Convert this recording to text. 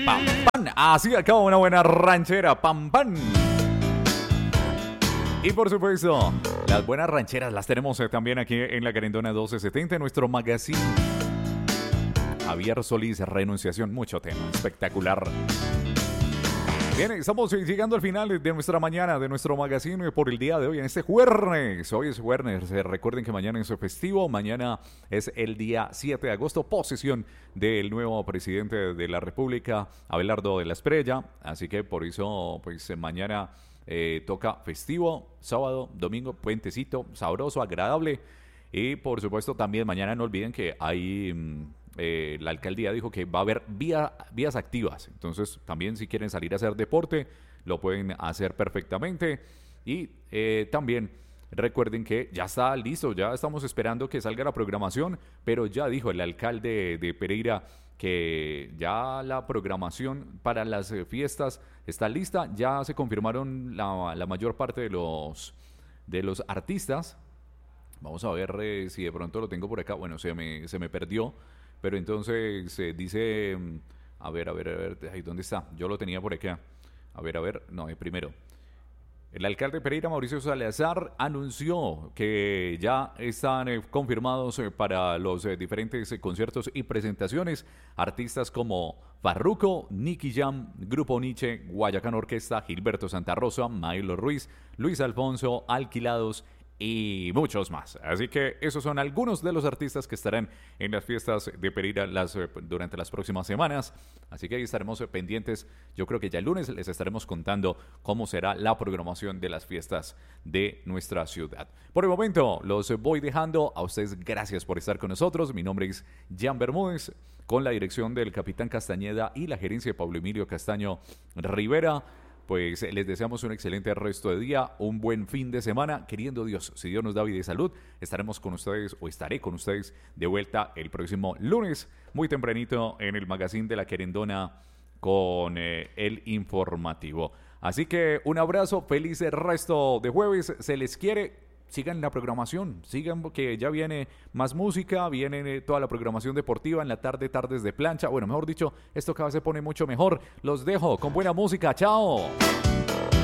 Pam, pam. Así acaba una buena ranchera. Pam, pam. Y por supuesto, las buenas rancheras las tenemos también aquí en la Querendona 1270, nuestro magazine. Javier Solís, renunciación, mucho tema, espectacular. Bien, estamos llegando al final de nuestra mañana, de nuestro magazine por el día de hoy, en este jueves. Hoy es jueves, recuerden que mañana es festivo, mañana es el día 7 de agosto, posesión del nuevo presidente de la República, Abelardo de la Espriella, así que por eso, pues mañana toca festivo, sábado, domingo, puentecito, sabroso, agradable, y por supuesto también mañana no olviden que hay... la alcaldía dijo que va a haber vías activas, entonces también si quieren salir a hacer deporte lo pueden hacer perfectamente. Y también recuerden que ya está listo, ya estamos esperando que salga la programación, pero ya dijo el alcalde de Pereira que ya la programación para las fiestas está lista, ya se confirmaron la mayor parte de los artistas. Vamos a ver si de pronto lo tengo por acá, bueno, se me perdió. Pero entonces dice, a ver, ay, ¿dónde está? Yo lo tenía por acá. A ver, no, primero. El alcalde de Pereira, Mauricio Salazar, anunció que ya están confirmados para los diferentes conciertos y presentaciones artistas como Farruko, Nicky Jam, Grupo Nietzsche, Guayacán Orquesta, Gilberto Santa Rosa, Mailo Ruiz, Luis Alfonso, Alquilados y muchos más. Así que esos son algunos de los artistas que estarán en las fiestas de Pereira durante las próximas semanas. Así que ahí estaremos pendientes. Yo creo que ya el lunes les estaremos contando cómo será la programación de las fiestas de nuestra ciudad. Por el momento los voy dejando. A ustedes gracias por estar con nosotros. Mi nombre es Jan Bermúdez, con la dirección del Capitán Castañeda y la gerencia de Pablo Emilio Castaño Rivera. Pues les deseamos un excelente resto de día, un buen fin de semana. Queriendo Dios, si Dios nos da vida y salud, estaremos con ustedes o estaré con ustedes de vuelta el próximo lunes, muy tempranito en el magazine de la Querendona con el informativo. Así que un abrazo, feliz resto de jueves, se les quiere. Sigan la programación, sigan que ya viene más música, viene toda la programación deportiva en la tarde, tardes de plancha. Bueno, mejor dicho, esto cada vez se pone mucho mejor. Los dejo con buena música, chao.